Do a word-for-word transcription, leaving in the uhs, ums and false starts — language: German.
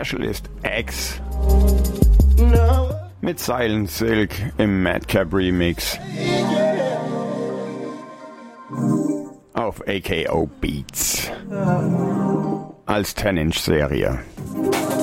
Specialist X mit Silent Silk im Madcap Remix auf A K O Beats als ten Inch Serie.